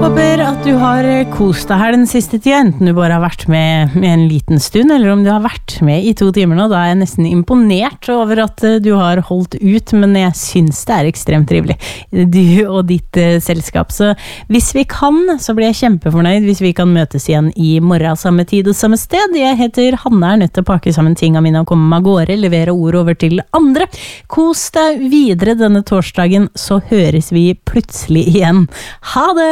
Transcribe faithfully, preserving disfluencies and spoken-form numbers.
Håper at du har kost deg her den siste tida, enten du bare har vært med, med en liten stund, eller om du har vært med i to timer nå. Da er jeg nesten imponert over at du har holdt ut, men jeg synes det er ekstremt trivelig, du og ditt uh, selskap. Så hvis vi kan, så blir jeg kjempefornøyd hvis vi kan møtes igjen i morgen, samme tid og samme sted. Jeg heter Hanne, er nødt til å pakke sammen tingene mine og komme meg av gårde, levere ord over til andre. Kos deg videre denne torsdagen, så høres vi plutselig igjen. Ha det!